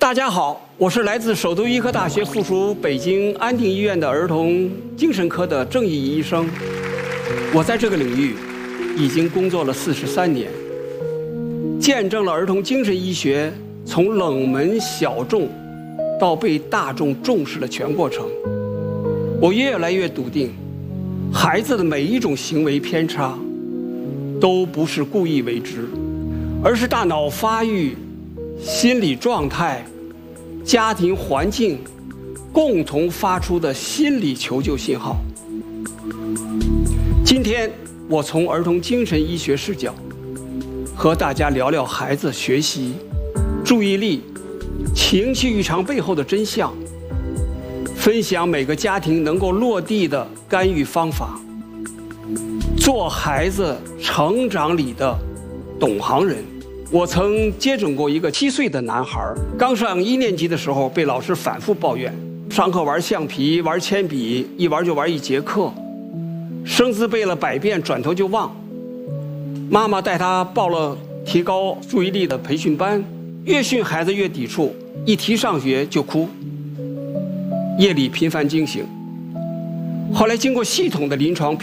大家好，我是来自首都医科大学附属北京安定医院的儿童精神科的郑义医生。我在这个领域已经工作了43年，见证了儿童精神医学从冷门小众到被大众重视的全过程。我越来越笃定，孩子的每一种行为偏差都不是故意为之，而是大脑发育、心理状态、家庭环境共同发出的心理求救信号。今天我从儿童精神医学视角和大家聊聊孩子学习、注意力、情绪异常背后的真相，分享每个家庭能够落地的干预方法，做孩子成长里的懂行人。我曾接诊过一个7岁的男孩，刚上1年级的时候被老师反复抱怨，上课玩橡皮、玩铅笔，一玩就玩1节课，生字背了100遍，转头就忘。妈妈带他报了提高注意力的培训班，越训孩子越抵触，一提上学就哭，夜里频繁惊醒。后来经过系统的临床